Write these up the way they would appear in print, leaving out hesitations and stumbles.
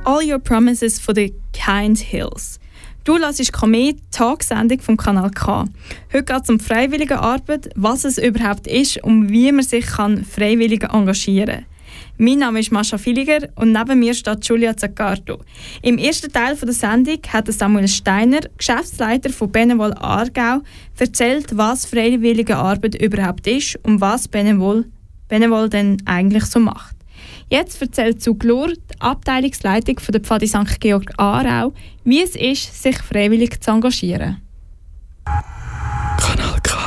All Your Promises von den Kind Hills. Du hörst Komet, Tagsendung vom Kanal K. Heute geht es um freiwillige Arbeit, was es überhaupt ist und wie man sich freiwillig engagieren kann. Mein Name ist Mascha Filiger und neben mir steht Julia Zaccardo. Im ersten Teil der Sendung hat Samuel Steiner, Geschäftsleiter von Benevol Aargau, erzählt, was freiwillige Arbeit überhaupt ist und was Benevol denn eigentlich so macht. Jetzt erzählt Zuglur, die Abteilungsleitung von der Pfadi St. Georg Aarau, wie es ist, sich freiwillig zu engagieren. Kanal K.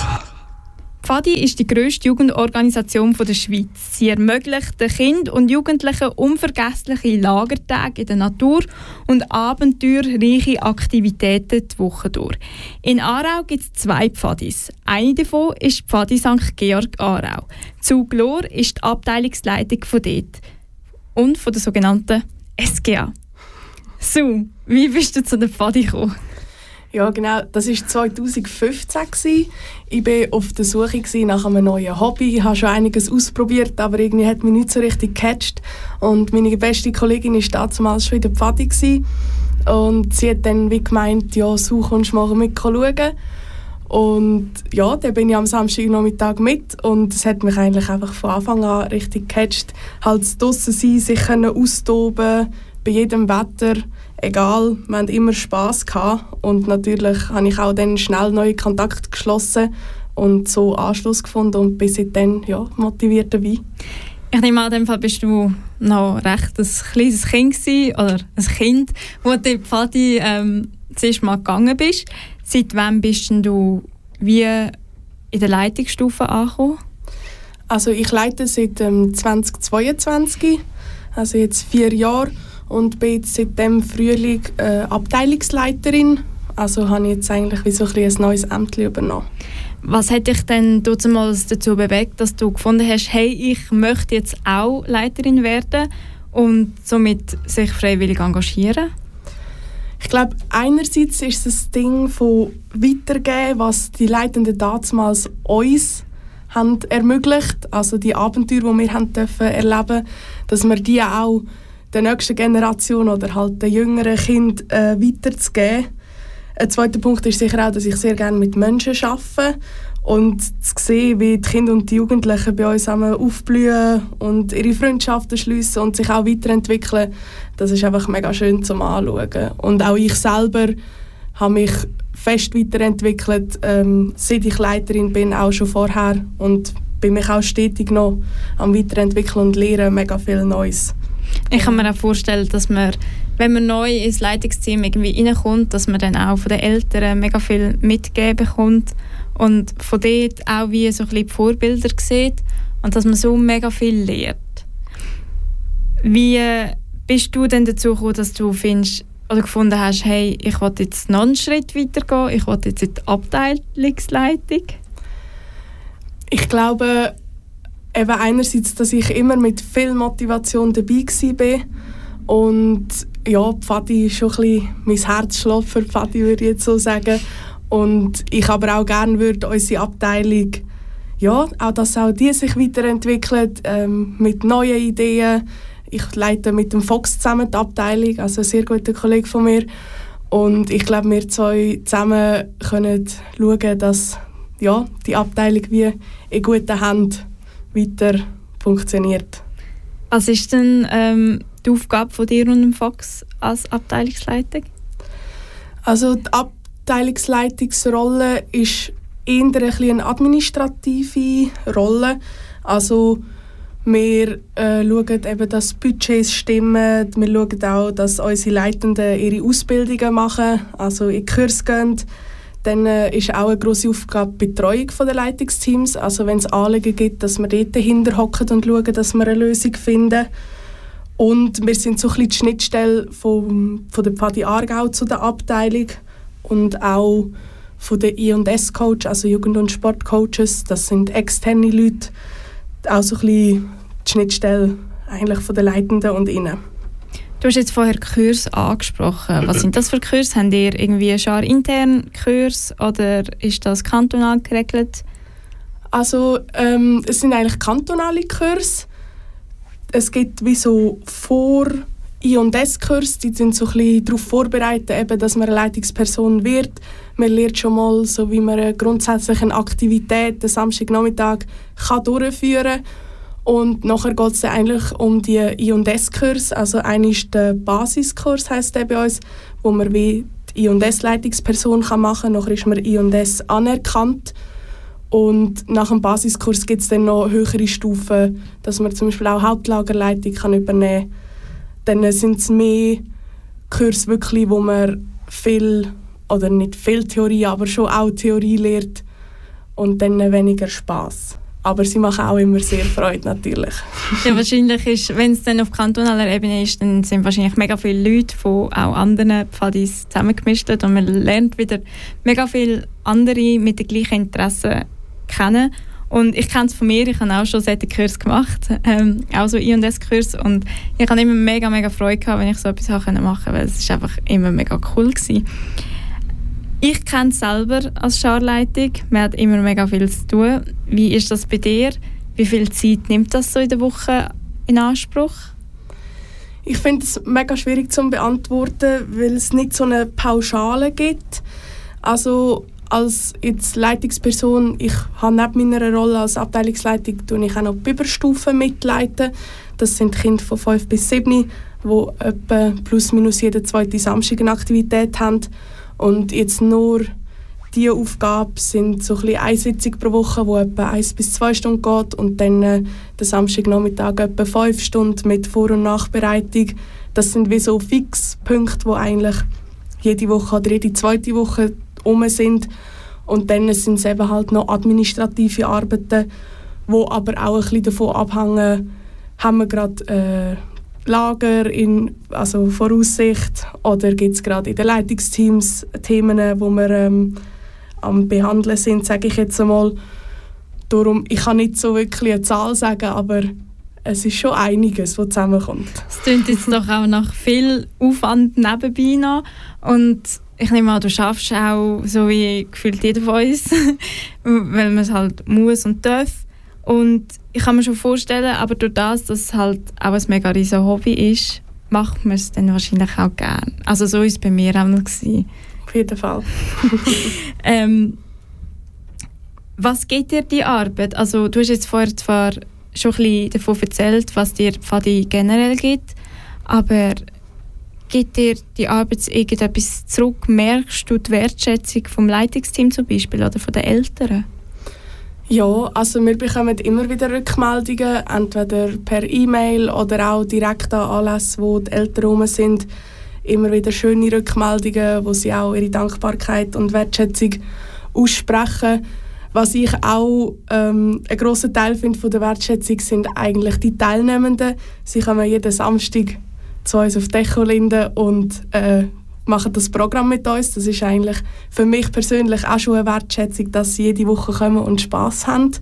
Pfadi ist die grösste Jugendorganisation der Schweiz. Sie ermöglicht den Kindern und Jugendlichen unvergessliche Lagertage in der Natur und abenteuerreiche Aktivitäten die Woche durch. In Aarau gibt es 2 Pfadis. Eine davon ist die Pfadi St. Georg Aarau. Zuglor ist die Abteilungsleitung von dort und von der sogenannten SGA. So, wie bist du zu der Pfadi gekommen? Ja, genau. Das war 2015. Ich war auf der Suche nach einem neuen Hobby. Ich habe schon einiges ausprobiert, aber irgendwie hat mich nicht so richtig gecatcht. Und meine beste Kollegin war damals schon in der Pfadi. Und sie hat dann wie gemeint, ja, so kommst du mal mit schauen. Und ja, dann bin ich am Samstagnachmittag mit. Und es hat mich eigentlich einfach von Anfang an richtig gecatcht. Halt draussen sein, sich austoben, bei jedem Wetter. Egal, wir hatten immer Spass gehabt und natürlich habe ich auch dann schnell neue Kontakte geschlossen und so Anschluss gefunden und bin seitdem motiviert dabei. Ich nehme an, in dem Fall bist du noch recht ein kleines Kind gewesen, oder ein Kind, wo du in die Pfadi zuerst mal gegangen bist. Seit wann bist du wie in der Leitungsstufe angekommen? Also ich leite seit 2022, also jetzt 4 Jahre. Und bin jetzt seit dem Frühling Abteilungsleiterin. Also habe ich jetzt eigentlich wie so ein neues Ämtchen übernommen. Was hat dich denn damals dazu bewegt, dass du gefunden hast, hey, ich möchte jetzt auch Leiterin werden und somit sich freiwillig engagieren? Ich glaube, einerseits ist es das Ding von Weitergeben, was die Leitenden damals uns haben ermöglicht. Also die Abenteuer, die wir haben dürfen erleben, dass wir die auch der nächsten Generation oder halt den jüngeren Kindern weiterzugeben. Ein zweiter Punkt ist sicher auch, dass ich sehr gerne mit Menschen arbeite und zu sehen, wie die Kinder und die Jugendlichen bei uns aufblühen und ihre Freundschaften schliessen und sich auch weiterentwickeln, das ist einfach mega schön zum Anschauen. Und auch ich selber habe mich fest weiterentwickelt, seit ich Leiterin bin, auch schon vorher, und bin mich auch stetig noch am Weiterentwickeln und lernen mega viel Neues. Ich kann mir auch vorstellen, dass man, wenn man neu ins Leitungsteam irgendwie reinkommt, dass man dann auch von den Eltern mega viel mitgeben bekommt und von dort auch wie so ein bisschen die Vorbilder sieht und dass man so mega viel lernt. Wie bist du denn dazu gekommen, dass du findest oder gefunden hast, hey, ich will jetzt noch einen Schritt weitergehen, ich will jetzt in die Abteilungsleitung? Ich glaube, eben einerseits, dass ich immer mit viel Motivation dabei war und ja, Pfadi ist schon ein bisschen mein Herzschlag für Pfadi, würde ich jetzt so sagen. Und ich aber auch gerne würde unsere Abteilung, ja, auch dass auch die sich weiterentwickelt, mit neuen Ideen. Ich leite mit dem Fox zusammen die Abteilung, also ein sehr guter Kollege von mir. Und ich glaube, wir 2 zusammen können schauen, dass ja, die Abteilung wie in guten Händen weiter funktioniert. Was ist denn die Aufgabe von dir und dem Fox als Abteilungsleitung? Also die Abteilungsleitungsrolle ist eher eine administrative Rolle. Also wir schauen eben, dass Budgets stimmen. Wir schauen auch, dass unsere Leitenden ihre Ausbildungen machen, also in Kurs gehen. Dann ist auch eine grosse Aufgabe die Betreuung der Leitungsteams. Also wenn es Anliegen gibt, dass wir dort dahinter hocken und schauen, dass wir eine Lösung finden. Und wir sind so ein bisschen die Schnittstelle von der Pfadi Aargau zu der Abteilung und auch von den I&S-Coach, also Jugend- und Sportcoaches. Das sind externe Leute, auch so ein bisschen die Schnittstelle eigentlich von den Leitenden und innen. Du hast jetzt vorher Kurse angesprochen. Was sind das für Kurse? Habt ihr irgendwie schon intern Kurse oder ist das kantonal geregelt? Also es sind eigentlich kantonale Kurse. Es gibt wie so I&S-Kurse, die sind so ein bisschen darauf vorbereitet, eben, dass man eine Leitungsperson wird. Man lernt schon mal, so wie man grundsätzlich eine Aktivität den Samstagnachmittag kann durchführen kann. Und nachher geht es eigentlich um die I&S-Kurse. Also einer ist der Basiskurs, heisst der bei uns, wo man wie die I&S-Leitungsperson machen kann. Nachher ist man I&S anerkannt. Und nach dem Basiskurs gibt es dann noch höhere Stufen, dass man zum Beispiel auch Hauptlagerleitung kann übernehmen kann. Dann sind es mehr Kurse, wirklich, wo man viel, oder nicht viel Theorie, aber schon auch Theorie lernt und dann weniger Spass. Aber sie machen auch immer sehr Freude, natürlich. Ja, wahrscheinlich ist, wenn es dann auf kantonaler Ebene ist, dann sind wahrscheinlich mega viele Leute von auch anderen Pfadis zusammengemischt und man lernt wieder mega viele andere mit den gleichen Interessen kennen. Und ich kenne es von mir, ich habe auch schon solche Kurse gemacht, auch so I&S-Kurs, und ich habe immer mega Freude gehabt, wenn ich so etwas machen konnte, weil es ist einfach immer mega cool gewesen. Ich kenne es selber als Scharleitung, man hat immer mega viel zu tun. Wie ist das bei dir? Wie viel Zeit nimmt das so in der Woche in Anspruch? Ich finde es mega schwierig zu beantworten, weil es nicht so eine Pauschale gibt. Also als jetzt Leitungsperson, ich habe neben meiner Rolle als Abteilungsleitung tue ich auch noch die Überstufen mitleiten. Das sind Kinder von 5 bis 7, die etwa plus minus jeden zweiten Samstag eine Aktivität haben. Und jetzt nur diese Aufgabe sind so ein bisschen eine Sitzung pro Woche, die etwa 1 bis 2 Stunden geht, und dann den Samstagnachmittag etwa 5 Stunden mit Vor- und Nachbereitung. Das sind wie so Fixpunkte, die eigentlich jede Woche oder jede zweite Woche sind. Und dann sind es eben halt noch administrative Arbeiten, die aber auch ein bisschen davon abhängen, haben wir gerade Lager in Voraussicht, oder gibt es gerade in den Leitungsteams Themen, wo wir am Behandeln sind, sage ich jetzt einmal. Darum, ich kann nicht so wirklich eine Zahl sagen, aber es ist schon einiges, was zusammenkommt. Es klingt jetzt doch auch nach viel Aufwand nebenbei noch. Und ich nehme an, du schaffst auch so wie gefühlt jeder von uns, weil man es halt muss und darf. Und ich kann mir schon vorstellen, aber durch das, dass es halt auch ein mega riesen Hobby ist, macht man es dann wahrscheinlich auch gerne. Also so war es bei mir auch noch. Auf jeden Fall. Was gibt dir die Arbeit? Also du hast jetzt vorher zwar schon ein bisschen davon erzählt, was dir Pfadi generell gibt, aber gibt dir die Arbeit irgendetwas zurück? Merkst du die Wertschätzung vom Leitungsteam zum Beispiel oder von den Eltern? Ja, also wir bekommen immer wieder Rückmeldungen, entweder per E-Mail oder auch direkt an Anlässen, wo die Eltern rum sind. Immer wieder schöne Rückmeldungen, wo sie auch ihre Dankbarkeit und Wertschätzung aussprechen. Was ich auch ein grosser Teil finde von der Wertschätzung sind eigentlich die Teilnehmenden. Sie kommen jeden Samstag zu uns auf Decholinde und machen das Programm mit uns. Das ist eigentlich für mich persönlich auch schon eine Wertschätzung, dass sie jede Woche kommen und Spass haben.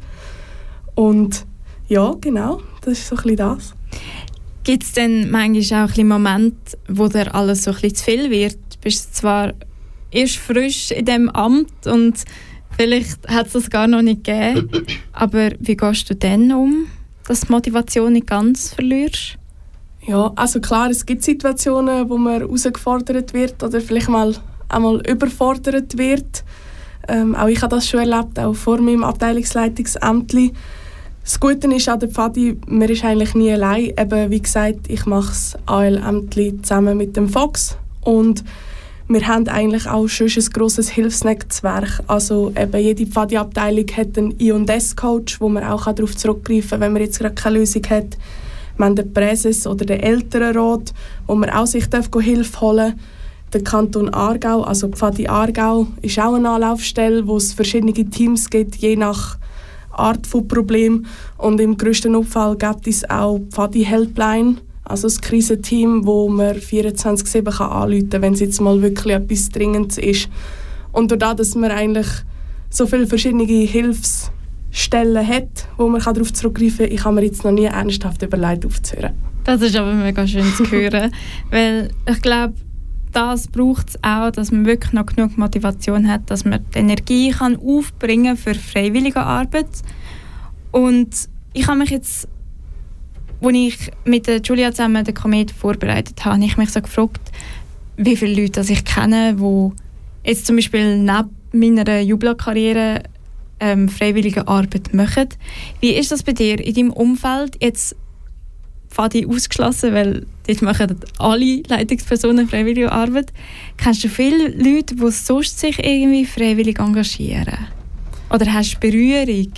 Und ja, genau, das ist so ein bisschen das. Gibt es denn manchmal auch ein bisschen Momente, wo dir alles so ein bisschen zu viel wird? Du bist zwar erst frisch in diesem Amt und vielleicht hat es das gar noch nicht gegeben, aber wie gehst du denn um, dass du die Motivation nicht ganz verlierst? Ja, also klar, es gibt Situationen, wo man herausgefordert wird oder vielleicht einmal überfordert wird. Auch ich habe das schon erlebt, auch vor meinem Abteilungsleitungsämtli. Das Gute ist an der Pfadi, man ist eigentlich nie allein. Eben, wie gesagt, ich mache das AL-Ämtli zusammen mit dem Fox und wir haben eigentlich auch schon ein grosses Hilfsnetzwerk. Also eben jede Pfadi-Abteilung hat einen I&S-Coach, wo man auch darauf zurückgreifen kann, wenn man jetzt gerade keine Lösung hat. Wir haben den Präses oder den Elternrat, wo man auch sich Hilfe holen darf. Der Kanton Aargau, also Pfadi Aargau, ist auch eine Anlaufstelle, wo es verschiedene Teams gibt, je nach Art von Problem. Und im grössten Notfall gibt es auch Pfadi Helpline, also das Krisenteam, wo man 24/7 anrufen kann, wenn es jetzt mal wirklich etwas Dringendes ist. Und dadurch, dass man eigentlich so viele verschiedene Hilfsstellen hat, wo man darauf zurückgreifen kann, ich habe mir jetzt noch nie ernsthaft überlegt, aufzuhören. Das ist aber mega schön zu hören, weil ich glaube, das braucht es auch, dass man wirklich noch genug Motivation hat, dass man die Energie kann aufbringen für freiwillige Arbeit. Und ich habe mich jetzt als ich mit der Julia zusammen den Komet vorbereitet habe, habe ich mich so gefragt, wie viele Leute ich kenne, die jetzt zum Beispiel neben meiner Jubla-Karriere freiwillige Arbeit machen. Wie ist das bei dir in deinem Umfeld? Jetzt Fadi ausgeschlossen, weil dort machen alle Leitungspersonen freiwillige Arbeit. Kennst du viele Leute, die sonst sich irgendwie freiwillig engagieren? Oder hast du Berührung?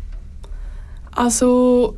Also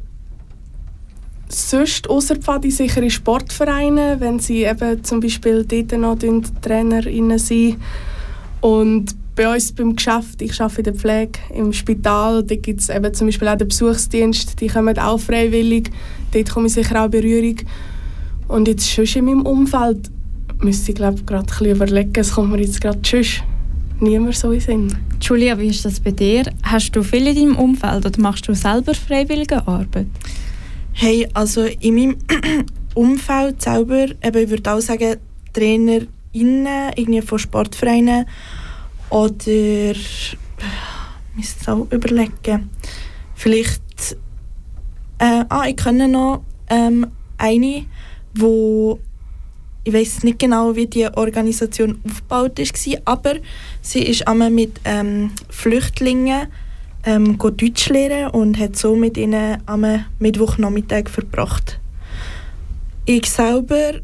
sonst ausser Pfadi sicher in Sportvereinen, wenn sie eben zum Beispiel dort noch TrainerInnen sind. Und bei uns beim Geschäft, ich arbeite in der Pflege, im Spital, da gibt es eben zum Beispiel auch den Besuchsdienst, die kommen auch freiwillig, dort komme ich sicher auch in Berührung. Und jetzt schon in meinem Umfeld müsste ich glaube gerade ein bisschen überlegen, es kommt mir jetzt gerade schon niemand so in den Sinn. Julia, wie ist das bei dir? Hast du viel in deinem Umfeld oder machst du selber freiwillige Arbeit? Hey, also in meinem Umfeld selber, eben, ich würde auch sagen, TrainerInnen irgendwie von Sportvereinen oder ich muss es auch überlegen. Vielleicht ich kenne noch eine, wo ich weiß nicht genau, wie die Organisation aufgebaut war, aber sie ist einmal mit Flüchtlingen Deutsch lernen und hat so mit ihnen am Mittwochnachmittag verbracht. Ich selber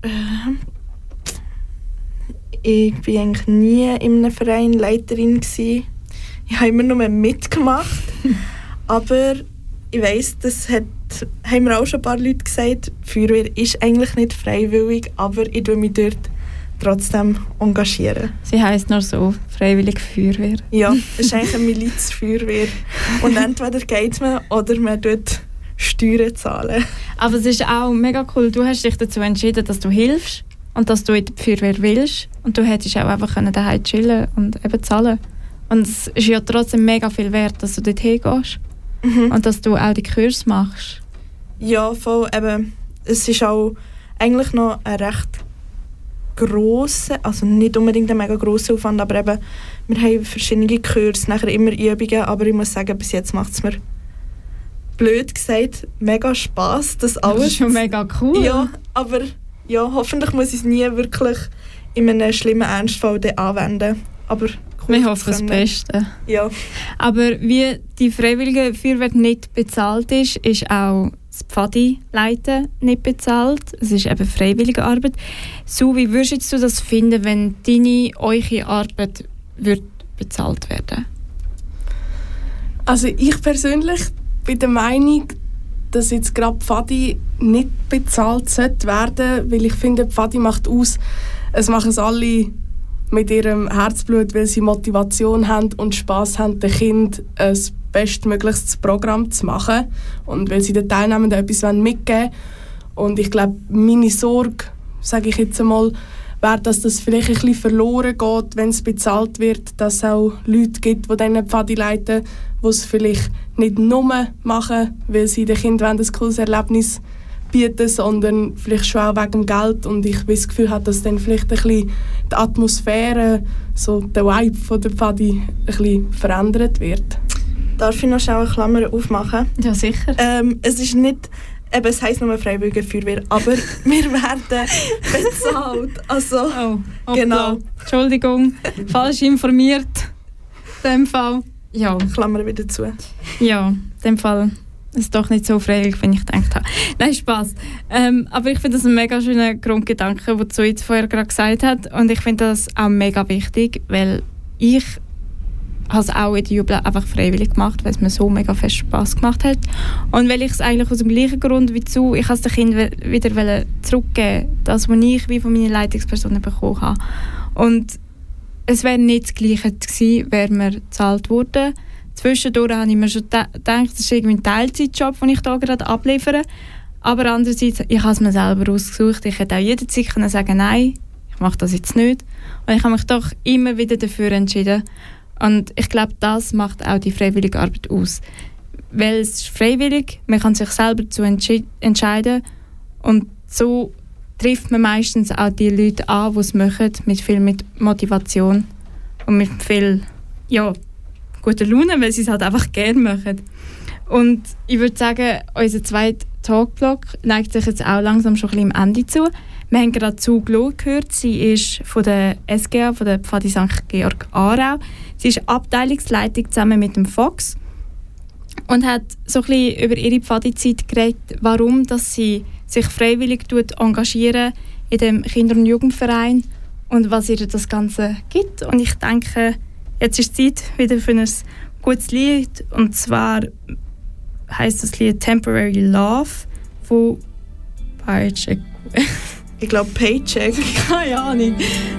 ich war eigentlich nie in einem Verein Leiterin gewesen. Ich habe immer nur mitgemacht. Aber ich weiss, haben mir auch schon ein paar Leute gesagt, die Feuerwehr ist eigentlich nicht freiwillig, aber ich engagiere mich dort trotzdem engagieren. Sie heisst nur so, Freiwillige Feuerwehr. Ja, es ist eigentlich eine Milizfeuerwehr. Und entweder geht man oder man tut Steuern zahlen. Aber es ist auch mega cool, du hast dich dazu entschieden, dass du hilfst und dass du in die Feuerwehr willst. Und du hättest auch einfach daheim chillen und eben zahlen. Und es ist ja trotzdem mega viel wert, dass du dort hingehst. Und dass du auch die Kurs machst. Ja, voll. Eben, es ist auch eigentlich noch ein recht grosser, also nicht unbedingt ein mega grosser Aufwand, aber eben, wir haben verschiedene Kurse, nachher immer Übungen, aber ich muss sagen, bis jetzt macht es mir, blöd gesagt, mega Spass, das alles. Das ist schon mega cool. Ja, aber ja, hoffentlich muss ich es nie wirklich in einem schlimmen Ernstfall anwenden. Aber wir hoffen das Beste. Ja. Aber wie die freiwillige Feuerwehr nicht bezahlt ist, ist auch das Pfadi-Leiten nicht bezahlt. Es ist eben freiwillige Arbeit. So, wie würdest du das finden, wenn eure Arbeit bezahlt werden? Also ich persönlich bin der Meinung, dass jetzt gerade Pfadi nicht bezahlt sollte werden, weil ich finde, Pfadi macht aus, es machen es alle mit ihrem Herzblut, weil sie Motivation haben und Spass haben, den Kindern ein bestmögliches Programm zu machen und weil sie den Teilnehmenden etwas mitgeben wollen. Und ich glaube, meine Sorge, sage ich jetzt einmal, wäre, dass das vielleicht ein bisschen verloren geht, wenn es bezahlt wird, dass es auch Leute gibt, die diesen Pfadi leiten, die es vielleicht nicht nur machen, weil sie den Kindern ein cooles Erlebnis bieten, sondern vielleicht schon auch wegen dem Geld. Und ich habe das Gefühl, dass dann vielleicht ein bisschen die Atmosphäre, so der Vibe von der Pfadi ein bisschen verändert wird. Darf ich noch schnell eine Klammer aufmachen? Ja, sicher. Es ist nicht, eben, es heisst nur Freiwillige Feuerwehr, aber wir werden bezahlt. Also, genau. Entschuldigung, falsch informiert. In dem Fall. Ja. Klammer wieder zu. Ja, in dem Fall ist doch nicht so freiwillig, wie ich gedacht habe. Nein, Spass. Aber ich finde das ein mega schöner Grundgedanke, den Zoe vorher gerade gesagt hat. Und ich finde das auch mega wichtig, weil ich habe es auch in der Jubel einfach freiwillig gemacht, weil es mir so mega fest Spass gemacht hat. Und weil ich es eigentlich aus dem gleichen Grund wie du, ich wollte es den Kindern wieder zurückgeben, das, was ich wie von meinen Leitungspersonen bekommen habe. Und es wäre nicht das Gleiche gewesen, wäre mir gezahlt worden. Zwischendurch habe ich mir schon gedacht, das ist irgendwie ein Teilzeitjob, den ich hier gerade abliefere. Aber andererseits, ich habe es mir selber ausgesucht. Ich hätte auch jederzeit können sagen, nein, ich mache das jetzt nicht. Und ich habe mich doch immer wieder dafür entschieden. Und ich glaube, das macht auch die freiwillige Arbeit aus. Weil es ist freiwillig, man kann sich selber dazu entscheiden. Und so trifft man meistens auch die Leute an, die es machen, mit viel Motivation und mit viel guter Laune, weil sie es halt einfach gerne machen. Und ich würde sagen, unser Talkblock neigt sich jetzt auch langsam schon ein bisschen am Ende zu. Wir haben gerade Zuglo gehört. Sie ist von der SGA, von der Pfadi St. Georg Aarau. Sie ist Abteilungsleitung zusammen mit dem Fox und hat so ein bisschen über ihre Pfadi-Zeit geredet, warum dass sie sich freiwillig engagieren in dem Kinder- und Jugendverein und was ihr das Ganze gibt. Und ich denke, jetzt ist Zeit wieder für ein gutes Lied. Und zwar heisst das Lied «Temporary Love» von Paycheck. Ich glaube Paycheck. Keine Ahnung.